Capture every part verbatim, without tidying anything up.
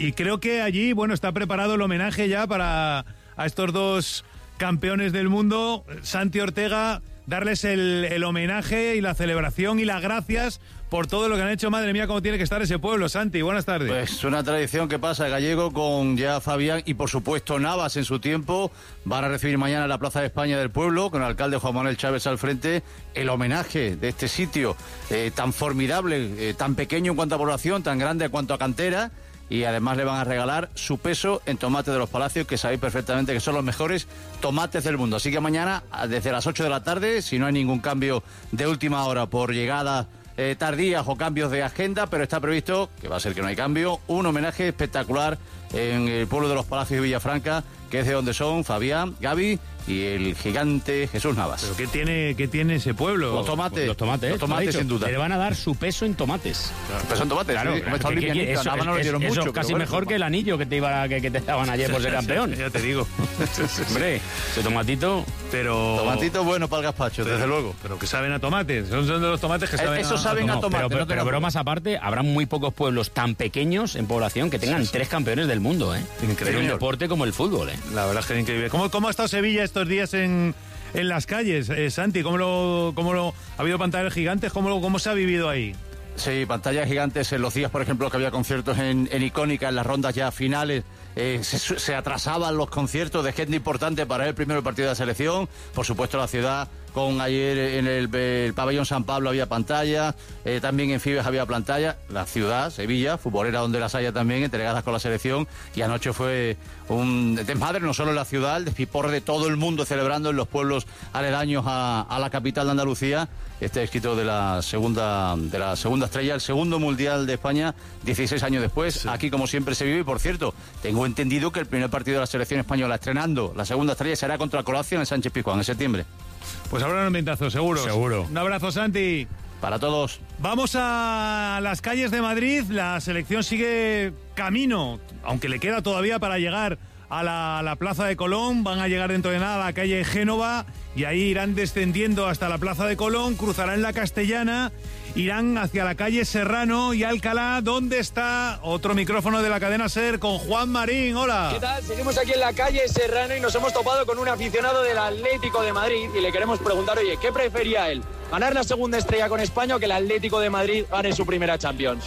y creo que allí, bueno, está preparado el homenaje ya para a estos dos campeones del mundo, Santi Ortega, darles el, el homenaje y la celebración y las gracias por todo lo que han hecho. Madre mía, cómo tiene que estar ese pueblo. Santi, buenas tardes. Pues una tradición que pasa, Gallego, con ya Fabián y por supuesto Navas en su tiempo. Van a recibir mañana en la Plaza de España del Pueblo, con el alcalde Juan Manuel Chávez al frente, el homenaje de este sitio eh, tan formidable, eh, tan pequeño en cuanto a población, tan grande en cuanto a cantera. Y además le van a regalar su peso en tomates de los Palacios, que sabéis perfectamente que son los mejores tomates del mundo. Así que mañana, desde las ocho de la tarde, si no hay ningún cambio de última hora por llegadas eh, tardías o cambios de agenda, pero está previsto, que va a ser que no hay cambio, un homenaje espectacular en el pueblo de los Palacios de Villafranca, que es de donde son Fabián, Gaby y el gigante Jesús Navas. ¿Pero qué tiene, qué tiene ese pueblo? Los tomates. Los tomates, los tomates sin duda. Le van a dar su peso en tomates. Claro. Peso en tomates, claro. Sí, claro que, que, que eso, Navas no es, lo dieron eso mucho, es casi bueno, mejor que el anillo que te iba que, que te daban ayer por ser campeón. Ya te digo. Hombre, ese tomatito... Pero... Tomatito bueno para el gazpacho, pero, desde luego. Pero que saben a tomates. Son, son de los tomates que saben Eso a, saben a, a tomate. Pero, pero, no pero bromas aparte, habrá muy pocos pueblos tan pequeños en población que tengan sí, sí. tres campeones del mundo, ¿eh? Increíble. En un deporte como el fútbol, ¿eh? La verdad es que es increíble. ¿Cómo, cómo ha estado Sevilla estos días en, en las calles, eh, Santi? ¿Cómo lo, cómo lo ha habido pantallas gigantes? ¿Cómo, lo, cómo se ha vivido ahí? Sí, pantallas gigantes en los días, por ejemplo, que había conciertos en, en Icónica, en las rondas ya finales. Eh, se, se atrasaban los conciertos de gente importante para el primer partido de la selección. Por supuesto, la ciudad, con ayer en el, el pabellón San Pablo había pantalla, eh, también en Fibes había pantalla. La ciudad, Sevilla, futbolera donde las haya también, entregadas con la selección. Y anoche fue un desmadre, no solo en la ciudad, el despiporre de todo el mundo celebrando en los pueblos aledaños a, a la capital de Andalucía. Este escrito de la segunda de la segunda estrella, el segundo mundial de España, dieciséis años después. Sí. Aquí, como siempre, se vive. Y por cierto, tengo entendido que el primer partido de la selección española estrenando la segunda estrella será contra Croacia en el Sánchez Pizjuán en septiembre. Pues habrá un ambientazo, seguro. Seguro. Un abrazo, Santi. Para todos. Vamos a las calles de Madrid. La selección sigue camino, aunque le queda todavía para llegar a la, a la Plaza de Colón. Van a llegar dentro de nada a la calle Génova y ahí irán descendiendo hasta la Plaza de Colón, cruzarán la Castellana, irán hacia la calle Serrano y Alcalá, donde está otro micrófono de la cadena SER con Juan Marín. Hola. ¿Qué tal? Seguimos aquí en la calle Serrano y nos hemos topado con un aficionado del Atlético de Madrid y le queremos preguntar, oye, ¿qué prefería él? ¿Ganar la segunda estrella con España o que el Atlético de Madrid gane su primera Champions?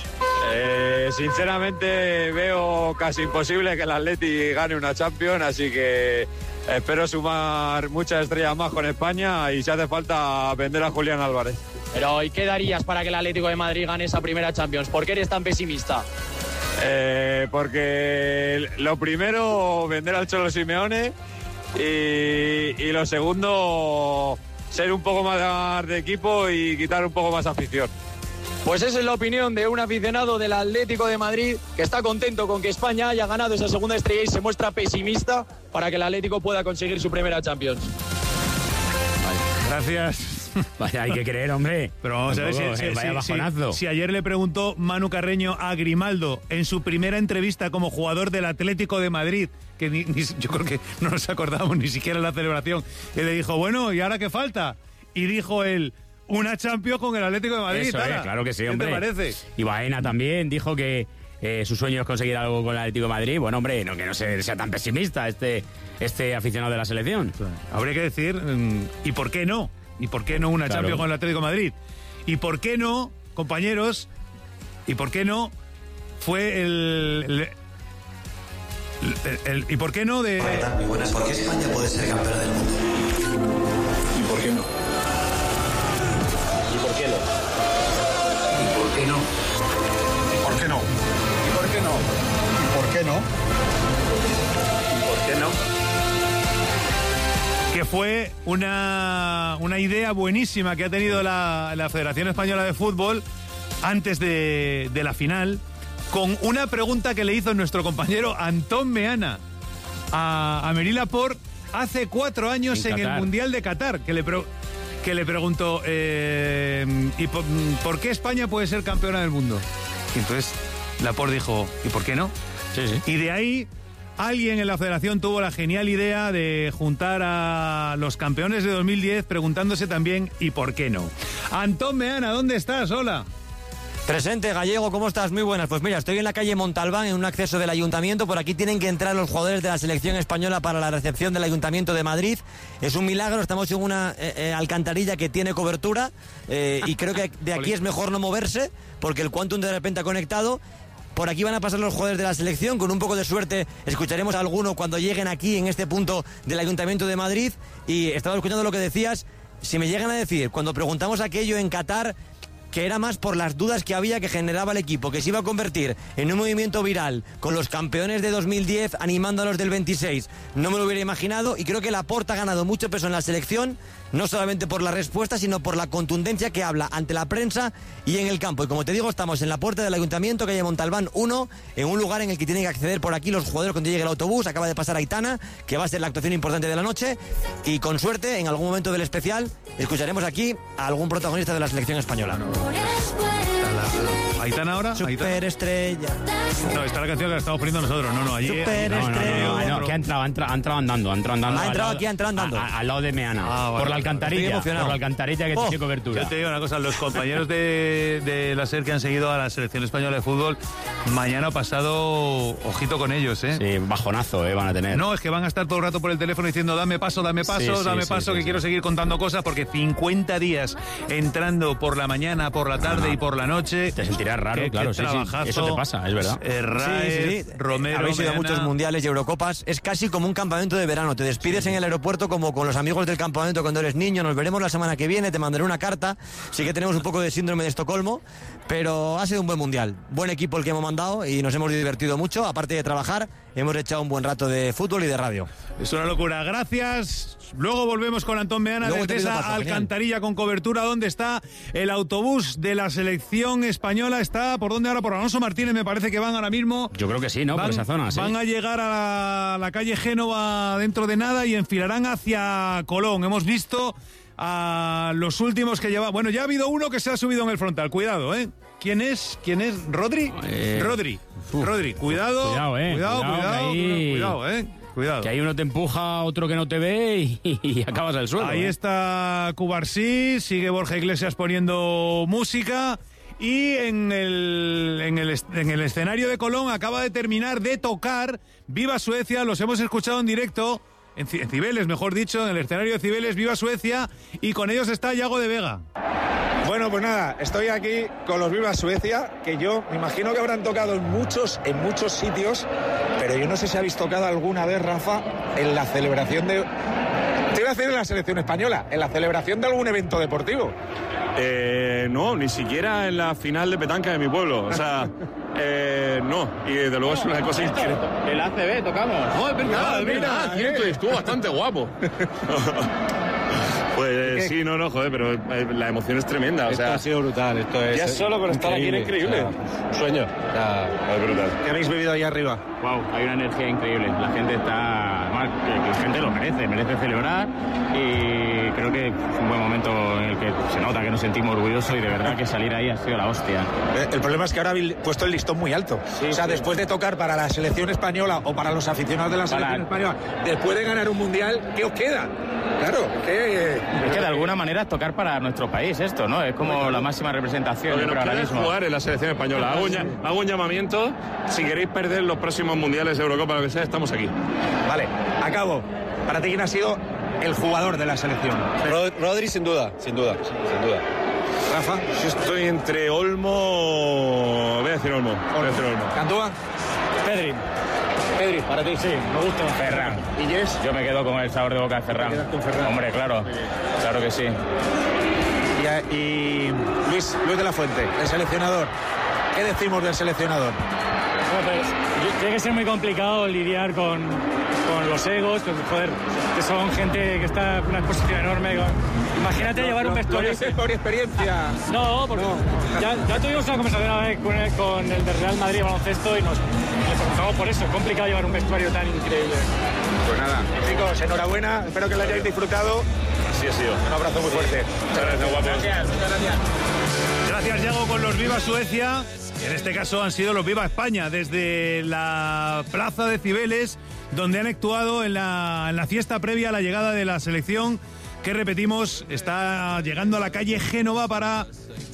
Eh, sinceramente veo casi imposible que el Atleti gane una Champions, así que espero sumar muchas estrellas más con España y si hace falta vender a Julián Álvarez. Pero ¿y qué darías para que el Atlético de Madrid gane esa primera Champions? ¿Por qué eres tan pesimista? Eh, porque lo primero, vender al Cholo Simeone y, y lo segundo, ser un poco más de equipo y quitar un poco más afición. Pues esa es la opinión de un aficionado del Atlético de Madrid que está contento con que España haya ganado esa segunda estrella y se muestra pesimista para que el Atlético pueda conseguir su primera Champions. Gracias. Vaya, hay que creer, hombre. Pero vamos Tampoco, a ver si, eh, si, vaya si, bajonazo. si, si ayer le preguntó Manu Carreño a Grimaldo en su primera entrevista como jugador del Atlético de Madrid, que ni, ni, yo creo que no nos acordamos ni siquiera en la celebración, y le dijo, bueno, ¿y ahora qué falta? Y dijo él, una Champions con el Atlético de Madrid. Eso es, claro que sí, hombre. ¿Qué te parece? Y Baena también dijo que eh, su sueño es conseguir algo con el Atlético de Madrid. Bueno, hombre, no que no sea, sea tan pesimista este, este aficionado de la selección. Habría que decir, ¿y por qué no? ¿Y por qué no una claro. Champions con el Atlético de Madrid? ¿Y por qué no, compañeros? ¿Y por qué no fue el... el, el, el ¿Y por qué no de...? Muy buenas. ¿Por qué España puede ser campeona del mundo? ¿Y por qué no? ¿Y por qué no? ¿Y por qué no? ¿Y por qué no? ¿Y por qué no? ¿Y por qué no? ¿Y por qué no? Que fue una, una idea buenísima que ha tenido la, la Federación Española de Fútbol antes de, de la final, con una pregunta que le hizo nuestro compañero Antón Meana a, a Amélie Laporte hace cuatro años en, en el Mundial de Qatar, que le, pro, que le preguntó, eh, ¿y por, por qué España puede ser campeona del mundo? Y entonces Laporte dijo, ¿y por qué no? Sí, sí. Y de ahí... Alguien en la federación tuvo la genial idea de juntar a los campeones de dos mil diez preguntándose también ¿y por qué no? Antón Meana, ¿dónde estás? Hola. Presente, Gallego, ¿cómo estás? Muy buenas. Pues mira, estoy en la calle Montalbán, en un acceso del Ayuntamiento. Por aquí tienen que entrar los jugadores de la selección española para la recepción del Ayuntamiento de Madrid. Es un milagro, estamos en una eh, eh, alcantarilla que tiene cobertura eh, y creo que de aquí es mejor no moverse porque el Quantum de repente ha conectado. Por aquí van a pasar los jugadores de la selección. Con un poco de suerte escucharemos a alguno cuando lleguen aquí en este punto del Ayuntamiento de Madrid. Y estaba escuchando lo que decías. Si me llegan a decir, cuando preguntamos aquello en Qatar, que era más por las dudas que había que generaba el equipo, que se iba a convertir en un movimiento viral con los campeones de dos mil diez animando a los del veintiséis, no me lo hubiera imaginado. Y creo que Laporta ha ganado mucho peso en la selección, no solamente por la respuesta, sino por la contundencia que habla ante la prensa y en el campo. Y como te digo, estamos en la puerta del Ayuntamiento, calle Montalbán uno, en un lugar en el que tienen que acceder por aquí los jugadores cuando llegue el autobús. Acaba de pasar Aitana, que va a ser la actuación importante de la noche, y con suerte, en algún momento del especial, escucharemos aquí a algún protagonista de la selección española. ¿Aitana ahora? Superestrella. No, esta es la canción que la estamos poniendo nosotros. No, no, allí. No, no, no, no, no, que ha entrado, ha entrado, ha entrado andando, ha entrado andando. Ha entrado al aquí, ha entrado andando. a- a- Al lado de Meana. Ah, vale, por la vale. alcantarilla, Estoy por la alcantarilla que Oh. tiene cobertura. Yo te digo una cosa, los compañeros de, de la SER que han seguido a la selección española de fútbol, mañana pasado, ojito con ellos, ¿eh? Sí, bajonazo, eh, van a tener. No, es que van a estar todo el rato por el teléfono diciendo dame paso, dame paso, Sí, sí, dame sí, paso, sí, que sí. quiero seguir contando cosas, porque cincuenta días entrando por la mañana, por la tarde Ah, y por la noche. Te sentirás raro, Qué- claro, qué sí, sí. trabajazo. Eso te pasa, es verdad. Eh, Raez, Sí, sí, sí. Romero, Habéis ido a Meana. muchos mundiales y Eurocopas. Es casi como un campamento de verano. Te despides en el aeropuerto como con los amigos del campamento cuando eres niño. Nos veremos la semana que viene. Te mandaré una carta. Sí que tenemos un poco de síndrome de Estocolmo, pero ha sido un buen mundial. Buen equipo el que hemos mandado y nos hemos divertido mucho. Aparte de trabajar, hemos echado un buen rato de fútbol y de radio. Es una locura. Gracias. Luego volvemos con Antón Meana Luego desde te pido esa pasta, genial. alcantarilla con cobertura. ¿Dónde está el autobús de la selección española? Está por dónde ahora, por Alonso Martínez, me parece que van ahora mismo. Yo creo que sí, ¿no? Van, Por esa zona, sí. van a llegar a la, la calle Génova dentro de nada y enfilarán hacia Colón. Hemos visto a los últimos que lleva. Bueno, ya ha habido uno que se ha subido en el frontal. Cuidado, ¿eh? ¿Quién es? ¿Quién es? ¿Rodri? Eh, Rodri. uf, Rodri, cuidado. cuidado, eh, Cuidado, cuidado, cuidado, que ahí- cuidado, ¿eh? Cuidado. Que ahí uno te empuja, otro que no te ve y, y acabas al suelo. Ahí ¿eh? está Cubarsí, sigue Borja Iglesias poniendo música y en el, en, el, est- en el escenario de Colón acaba de terminar de tocar Viva Suecia, los hemos escuchado en directo, en, Ci- en Cibeles, mejor dicho, en el escenario de Cibeles, Viva Suecia, y con ellos está Yago de Vega. Bueno, pues nada, estoy aquí con los Viva Suecia, que yo me imagino que habrán tocado en muchos, en muchos sitios, pero yo no sé si habéis tocado alguna vez, Rafa, en la celebración de... Te iba a decir en la selección española, en la celebración de algún evento deportivo. Eh, no, ni siquiera en la final de petanca de mi pueblo. O sea, eh, no. Y desde luego es una cosa increíble. El A C B tocamos. Oh, es verdad, Ah, es mira, verdad, eh. cierto, y estuvo bastante guapo. Pues sí, no, no, joder, pero eh, la emoción es tremenda. O sea, ha sido brutal. Esto es ya solo con estar aquí era increíble. o sea, un sueño. O sea, es brutal. ¿Qué habéis vivido ahí arriba? Wow, hay una energía increíble. La gente está. Además, que, que la gente lo merece, merece celebrar. Y creo que es un buen momento en el que se nota que nos sentimos orgullosos y de verdad que salir ahí ha sido la hostia. Eh, El problema es que ahora habéis puesto el listón muy alto. Sí, o sea, sí. después de tocar para la selección española o para los aficionados de la Para- selección española, después de ganar un mundial, ¿qué os queda? Claro, que... Es que de alguna manera es tocar para nuestro país esto, ¿no? Es como la máxima representación. Lo que yo nos creo, ahora queda es mismo. jugar en la selección española. Hago un, lla- hago un llamamiento. Si queréis perder los próximos mundiales, Eurocopa, lo que sea, estamos aquí. Vale, acabo. ¿Para ti quién ha sido el jugador de la selección? Rodri sin duda, sin duda, sin duda. Rafa. Yo estoy entre Olmo. Voy a decir Olmo. Voy a decir Olmo. ¿Cantúa? Pedri. Pedri, para ti. Sí, me gusta. Ferran. ¿Y Jess? Yo me quedo con el sabor de boca de Ferran. Te quedas con Ferran. Hombre, claro. Claro que sí. Y, a- y Luis, Luis de la Fuente, el seleccionador. ¿Qué decimos del seleccionador? Pues, yo- tiene que ser muy complicado lidiar con, con los egos, que, joder, que son gente que está en una exposición enorme. con- Imagínate llevar un vestuario. Lo dices por experiencia. No, porque Ya, ya tuvimos una conversación una vez con el, con el de Real Madrid baloncesto y nos le preguntamos por eso. Es complicado llevar un vestuario tan increíble. Pues nada, chicos, enhorabuena. Espero que lo hayáis disfrutado. Así ha sido. Un abrazo muy fuerte. Muchas gracias, guapos. Gracias, muchas gracias. Gracias, Yago, con los Viva Suecia. En este caso han sido los Viva España, desde la plaza de Cibeles, donde han actuado en la, en la fiesta previa a la llegada de la selección, que repetimos, está llegando a la calle Génova para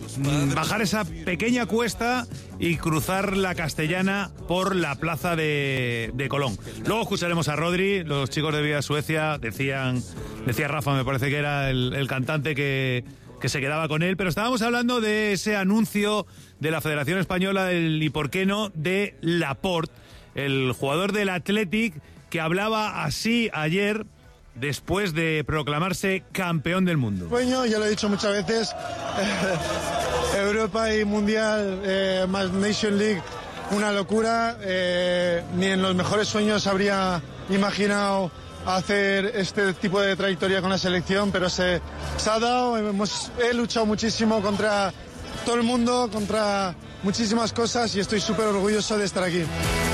mm, bajar esa pequeña cuesta y cruzar la Castellana por la plaza de, de Colón. Luego escucharemos a Rodri. Los chicos de Viva Suecia decían, decía Rafa, me parece que era el, el cantante que, que se quedaba con él, pero estábamos hablando de ese anuncio de la Federación Española del y por qué no de Laporte, el jugador del Athletic que hablaba así ayer después de proclamarse campeón del mundo. Sueño, ya lo he dicho muchas veces, Europa y Mundial, eh, más Nation League, una locura. Eh, ni en los mejores sueños habría imaginado hacer este tipo de trayectoria con la selección, pero se, se ha dado. Hemos, he luchado muchísimo contra todo el mundo, contra muchísimas cosas y estoy súper orgulloso de estar aquí.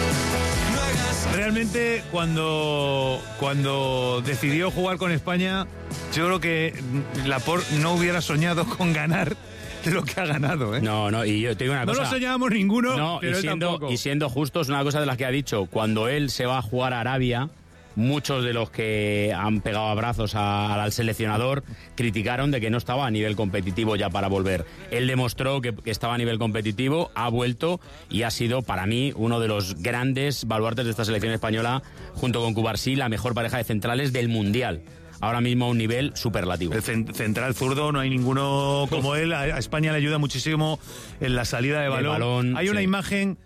Realmente cuando, cuando decidió jugar con España, yo creo que Laporte no hubiera soñado con ganar de lo que ha ganado, ¿eh? No, no, y yo te digo una no cosa. No lo soñábamos ninguno, no, pero y él siendo, tampoco. Y siendo justos, una cosa de las que ha dicho, cuando él se va a jugar a Arabia, muchos de los que han pegado abrazos a, al seleccionador criticaron de que no estaba a nivel competitivo ya para volver. Él demostró que, que estaba a nivel competitivo, ha vuelto y ha sido para mí uno de los grandes baluartes de esta selección española, junto con Cubarsí, la mejor pareja de centrales del Mundial. Ahora mismo a un nivel superlativo. El central zurdo no hay ninguno como él. A España le ayuda muchísimo en la salida de balón. balón hay una sí. imagen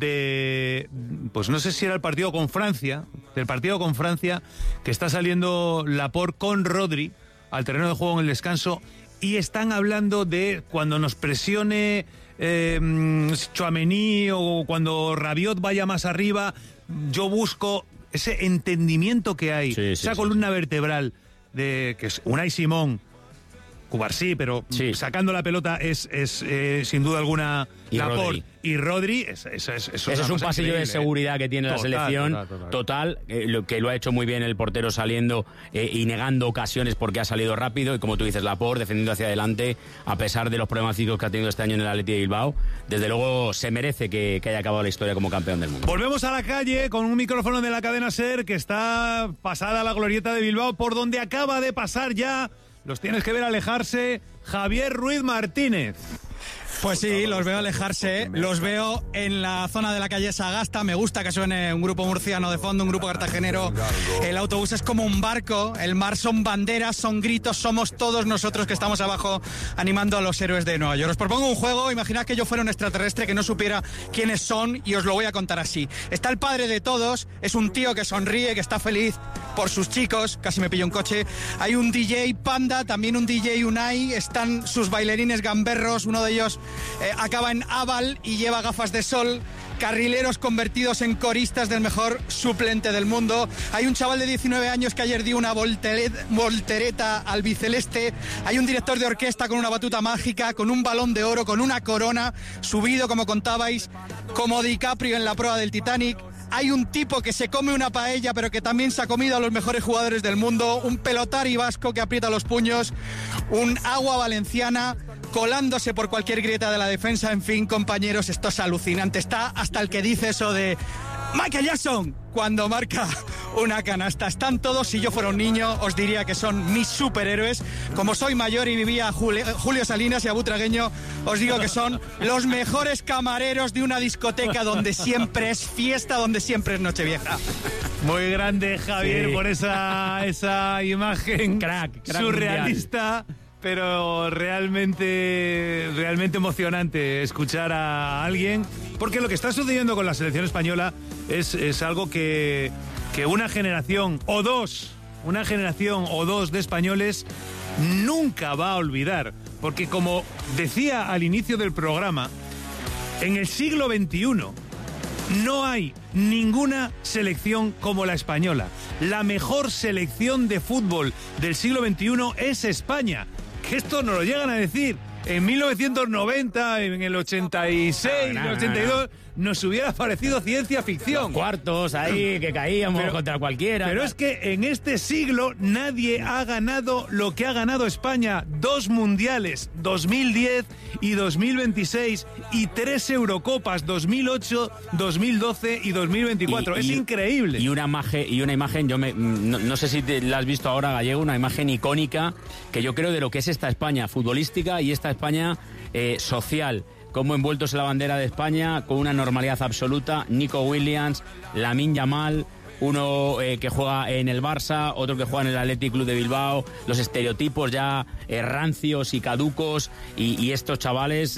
de, pues no sé si era el partido con Francia, del partido con Francia, que está saliendo Laporte con Rodri al terreno de juego en el descanso y están hablando de cuando nos presione eh, Tchouaméni o cuando Rabiot vaya más arriba, yo busco ese entendimiento que hay, sí, sí, esa sí, columna sí. vertebral de que es Unai Simón, Cubarsí, pero sí. sacando la pelota es, es eh, sin duda alguna y Laporte Rodri. y Rodri. Es, es, es, es Ese es un pasillo increíble. de seguridad que tiene total, la selección total, total, total eh, lo, que lo ha hecho muy bien el portero saliendo eh, y negando ocasiones porque ha salido rápido y como tú dices, Laporte defendiendo hacia adelante a pesar de los problemas físicos que ha tenido este año en el Athletic de Bilbao. Desde luego se merece que, que haya acabado la historia como campeón del mundo. Volvemos a la calle con un micrófono de la cadena SER que está pasada la glorieta de Bilbao, por donde acaba de pasar ya, los tienes que ver alejarse, Javier Ruiz Martínez. Pues sí, los veo alejarse, los veo en la zona de la calle Sagasta. Me gusta que suene un grupo murciano de fondo, un grupo cartagenero. El autobús es como un barco, el mar son banderas, son gritos, somos todos nosotros que estamos abajo animando a los héroes de Nueva York. Os propongo un juego, imaginad que yo fuera un extraterrestre que no supiera quiénes son y os lo voy a contar así. Está el padre de todos, es un tío que sonríe, que está feliz por sus chicos, casi me pillo un coche. Hay un D J Panda, también un D J Unai, están sus bailarines gamberros, uno de ellos Eh, acaba en Aval y lleva gafas de sol, carrileros convertidos en coristas del mejor suplente del mundo. Hay un chaval de diecinueve años que ayer dio una voltereta al biceleste. Hay un director de orquesta con una batuta mágica, con un balón de oro, con una corona, subido, como contabais, como DiCaprio en la proa del Titanic. Hay un tipo que se come una paella, pero que también se ha comido a los mejores jugadores del mundo, un pelotari vasco que aprieta los puños, un agua valenciana colándose por cualquier grieta de la defensa. En fin, compañeros, esto es alucinante. Está hasta el que dice eso de Michael Jackson cuando marca una canasta. Están todos, si yo fuera un niño, os diría que son mis superhéroes. Como soy mayor y vivía a Julio, Julio Salinas y a Butragueño, os digo que son los mejores camareros de una discoteca donde siempre es fiesta, donde siempre es Nochevieja. Muy grande, Javier, sí. por esa, esa imagen crack, crack surrealista. Mundial. Pero realmente, realmente emocionante escuchar a alguien, porque lo que está sucediendo con la selección española es, es algo que, que una generación o dos, una generación o dos de españoles nunca va a olvidar, porque como decía al inicio del programa, en el siglo veintiuno no hay ninguna selección como la española. La mejor selección de fútbol del siglo veintiuno es España. Que esto nos lo llegan a decir en mil novecientos noventa, en el ochenta y seis, en el ochenta y dos, nos hubiera parecido ciencia ficción. Los cuartos ahí que caíamos pero, contra cualquiera. Pero es que en este siglo nadie ha ganado lo que ha ganado España. Dos mundiales, dos mil diez y dos mil veintiséis, y tres Eurocopas, dos mil ocho, dos mil doce y dos mil veinticuatro. Y, es y, increíble. Y una imagen, y una imagen yo me, no, no sé si te la has visto ahora, Gallego, una imagen icónica que yo creo de lo que es esta España futbolística y esta España eh, social. Como envueltos en la bandera de España, con una normalidad absoluta. Nico Williams, Lamine Yamal, uno eh, que juega en el Barça, otro que juega en el Athletic Club de Bilbao, los estereotipos ya eh, rancios y caducos, y, y estos chavales,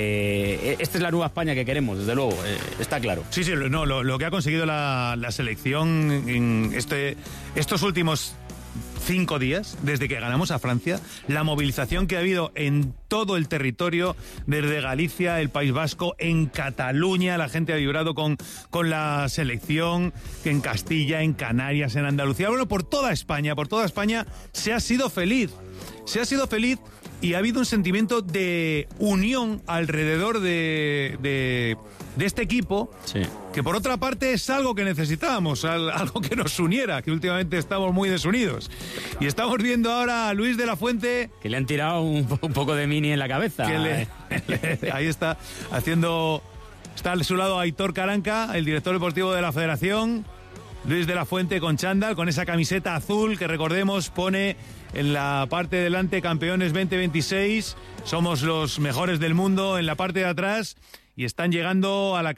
eh, esta es la nueva España que queremos, desde luego, eh, está claro. Sí, sí, no, lo, lo que ha conseguido la, la selección en este, estos últimos cinco días, desde que ganamos a Francia, la movilización que ha habido en todo el territorio, desde Galicia, el País Vasco, en Cataluña, la gente ha vibrado con, con la selección, en Castilla, en Canarias, en Andalucía, bueno, por toda España, por toda España se ha sido feliz, se ha sido feliz y ha habido un sentimiento de unión alrededor de, de, de este equipo, sí, que por otra parte es algo que necesitábamos, algo que nos uniera, que últimamente estamos muy desunidos. Y estamos viendo ahora a Luis de la Fuente, que le han tirado un, un poco de mini en la cabeza. Que le, le, ahí está, haciendo... Está a su lado Aitor Caranca, el director deportivo de la Federación. Luis de la Fuente con chándal, con esa camiseta azul que, recordemos, pone en la parte de delante campeones veinte veintiséis, somos los mejores del mundo en la parte de atrás, y están llegando a la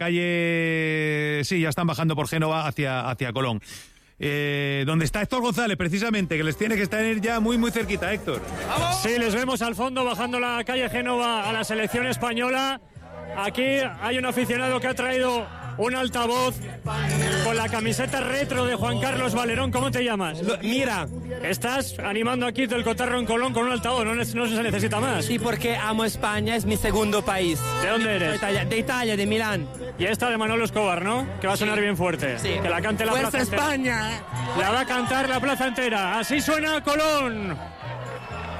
calle, sí, ya están bajando por Génova hacia, hacia Colón. Eh, donde está Héctor González, precisamente, que les tiene que estar ya muy, muy cerquita, Héctor. Sí, les vemos al fondo bajando la calle Génova a la selección española. Aquí hay un aficionado que ha traído un altavoz con la camiseta retro de Juan Carlos Valerón. ¿Cómo te llamas? Mira. Estás animando aquí del Cotarro en Colón con un altavoz, no, no se necesita más. Sí, porque amo España, es mi segundo país. ¿De dónde eres? De Italia, de, Italia, de Milán. Y esta de Manolo Escobar, ¿no? Que va a sonar sí. bien fuerte. Sí. Que la cante la Fuerza plaza España. entera. La va a cantar la plaza entera. Así suena Colón.